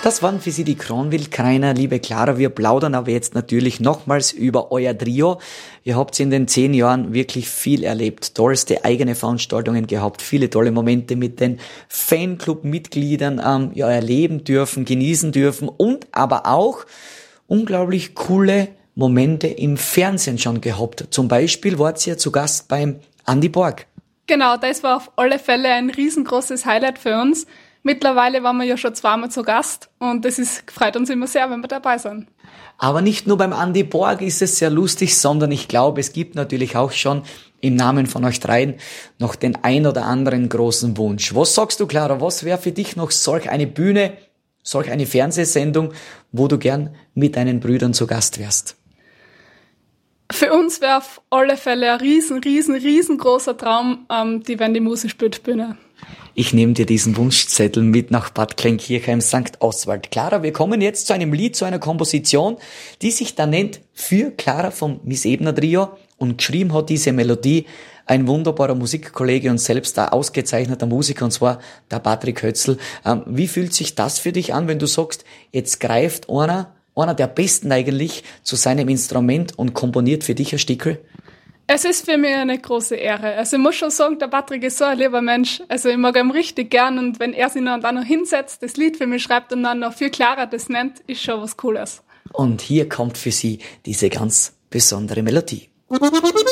Das waren für Sie die Kronwildkreiner, liebe Clara. Wir plaudern aber jetzt natürlich nochmals über euer Trio. Ihr habt in den 10 Jahren wirklich viel erlebt, tollste eigene Veranstaltungen gehabt, viele tolle Momente mit den Fanclub-Mitgliedern erleben dürfen, genießen dürfen und aber auch unglaublich coole Momente im Fernsehen schon gehabt. Zum Beispiel wart ihr zu Gast beim Andi Borg. Genau, das war auf alle Fälle ein riesengroßes Highlight für uns. Mittlerweile waren wir ja schon 2-mal zu Gast und freut uns immer sehr, wenn wir dabei sind. Aber nicht nur beim Andi Borg ist es sehr lustig, sondern ich glaube, es gibt natürlich auch schon im Namen von euch dreien noch den ein oder anderen großen Wunsch. Was sagst du, Clara, was wäre für dich noch solch eine Bühne, solch eine Fernsehsendung, wo du gern mit deinen Brüdern zu Gast wärst? Für uns wäre auf alle Fälle ein riesengroßer Traum, die Wendy Muse spielt Bühne. Ich nehme dir diesen Wunschzettel mit nach Bad Kleinkirchheim, St. Oswald. Clara, wir kommen jetzt zu einem Lied, zu einer Komposition, die sich da nennt Für Clara vom Miss Ebner Trio, und geschrieben hat diese Melodie ein wunderbarer Musikkollege und selbst ein ausgezeichneter Musiker, und zwar der Patrick Hötzl. Wie fühlt sich das für dich an, wenn du sagst, jetzt greift einer der Besten eigentlich, zu seinem Instrument und komponiert für dich ein Stickel? Es ist für mich eine große Ehre. Also ich muss schon sagen, der Patrick ist so ein lieber Mensch. Also ich mag ihn richtig gern, und wenn er sich dann noch hinsetzt, das Lied für mich schreibt und dann noch Für Clara das nennt, ist schon was Cooles. Und hier kommt für Sie diese ganz besondere Melodie.